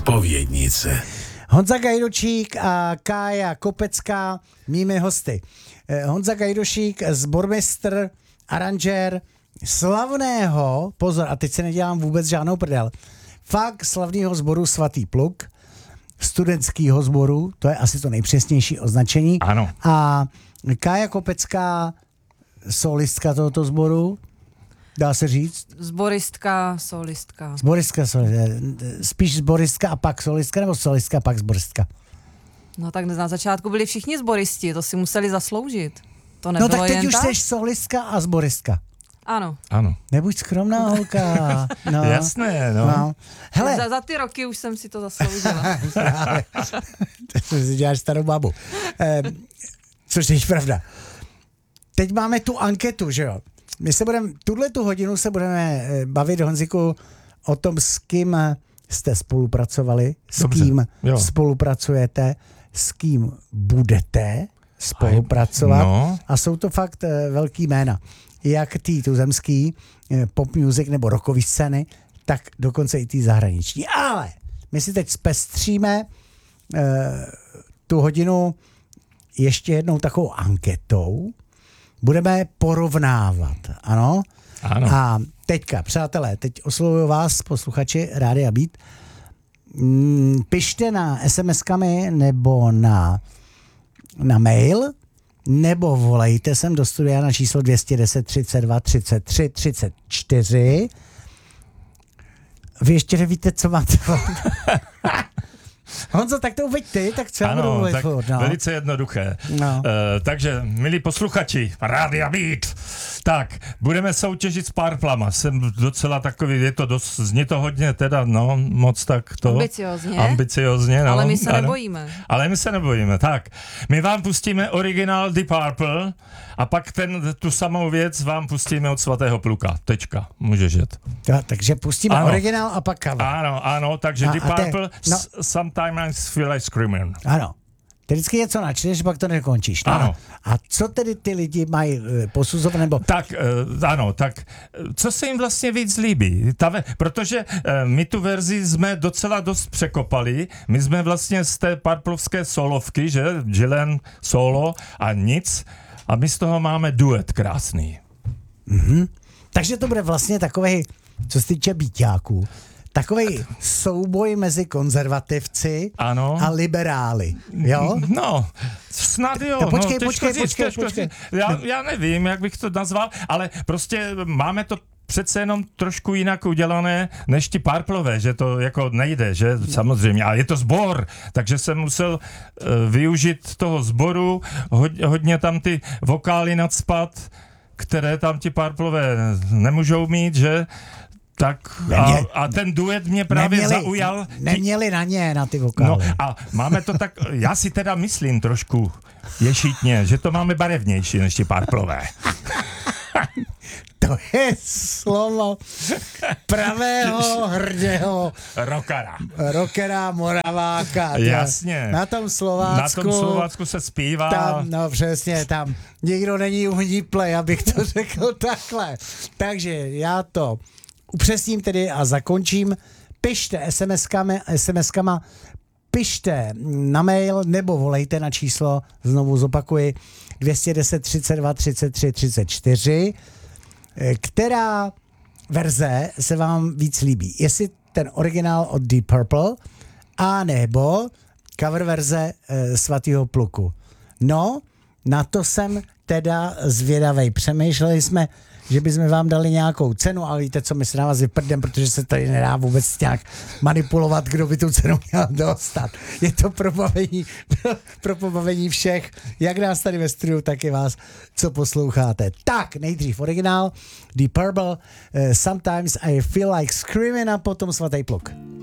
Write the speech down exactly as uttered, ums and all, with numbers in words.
Zpovědnice. Honza Gajdošík a Kája Kopecká, mými hosty. Honza Gajdošík, sbormistr, aranžér slavného, pozor, a teď se nedělám vůbec žádnou prdel, fakt slavného sboru Svatý pluk, studentského sboru, to je asi to nejpřesnější označení. Ano. A Kája Kopecká, solistka tohoto sboru, dá se říct? Zboristka, solistka. Zboristka, solistka. Spíš zboristka a pak solistka, nebo solistka a pak zboristka? No tak na začátku byli všichni zboristi, to si museli zasloužit. To nebylo No tak teď jen už tak? jsi solistka a zboristka. Ano. Ano. Nebuď skromná holka. No. Jasné, no. no. Hele. Za, za ty roky už jsem si to zasloužila. To si děláš starou babu. Eh, což je pravda. Teď máme tu anketu, že jo? My se budeme, tuhle tu hodinu se budeme bavit, Honziku, o tom, s kým jste spolupracovali, s Dobře, kým jo. spolupracujete, s kým budete spolupracovat. No. A jsou to fakt velký jména. Jak ty tuzemský pop music nebo rockový scény, tak dokonce i ty zahraniční. Ale my si teď zpestříme uh, tu hodinu ještě jednou takovou anketou. Budeme porovnávat, ano? Ano. A teďka, přátelé, teď oslovuju vás, posluchači Rádia Beat. Mm, pište na SMSkami nebo na, na mail, nebo volejte sem do studia na číslo dvě stě deset třicet dva třicet tři třicet čtyři. Vy ještě nevíte, co máte. Honzo, tak to uveď ty, tak co já budu mluvit tak furt, no. velice jednoduché. No. Uh, takže, milí posluchači, Rádia Beat, tak, budeme soutěžit s Purplama. Jsem docela takový, je to dost, zní to hodně teda, no, moc tak to. Ambiciozně. Ambiciozně, no. Ale my se ano. nebojíme. Ale my se nebojíme, tak. My vám pustíme originál Deep Purple a pak ten, tu samou věc vám pustíme od Svatého pluka. Tečka, můžeš jet. Ja, takže pustíme Ano. originál a pak cover. Ano, ano, takže A- Deep a te- Purple, no. s- Sometimes Feel Like Screaming. Ano. Ty vždycky něco načneš, pak to nekončíš. No. Ano. A co tedy ty lidi mají e, posuzovat, nebo... Tak, uh, ano, tak uh, co se jim vlastně víc líbí? Ta ve, protože uh, my tu verzi jsme docela dost překopali. My jsme vlastně z té Purplovské solovky, že? Gillen solo a nic. A my z toho máme duet krásný. Mhm. Takže to bude vlastně takovej, co se týče býťáků, takovej souboj mezi konzervativci Ano. a liberály. Jo? No, snad jo. To počkej, no, počkej, říct, počkej, těžko počkej. říct. Já, já nevím, jak bych to nazval, ale prostě máme to přece jenom trošku jinak udělané než ti Purplové, že to jako nejde, že samozřejmě. A je to sbor, takže jsem musel uh, využít toho sboru, hod, hodně tam ty vokály nadspat, které tam ti Purplové nemůžou mít, že? Tak a, a ten duet mě právě neměli, zaujal. Neměli na ně, na ty vokály. No a máme to tak, já si teda myslím trošku ješitně, že to máme barevnější než ti Purplové. To je slovo pravého hrdého Rockera. rockera Moraváka. Jasně. Na tom Slovácku. Na tom Slovácku se zpívá. Tam, no přesně, tam nikdo není uhníplej, abych to řekl takhle. Takže já to upřesním tedy a zakončím. Pište SMSkami, SMSkama, pište na mail nebo volejte na číslo, znovu zopakuji, dvě stě deset třicet dva třicet tři třicet čtyři. Která verze se vám víc líbí? Jestli ten originál od Deep Purple a nebo cover verze e, Svatého pluku. No, na to jsem teda zvědavej. Přemýšleli jsme, že bychom vám dali nějakou cenu, ale víte co, my se na vás vyprdem, protože se tady nedá vůbec nějak manipulovat, kdo by tu cenu měl dostat. Je to pro pobavení, pro pobavení všech, jak nás tady ve studiu, tak i vás, co posloucháte. Tak, nejdřív originál, Deep Purple, uh, Sometimes I Feel Like Screaming a potom Svatý pluk.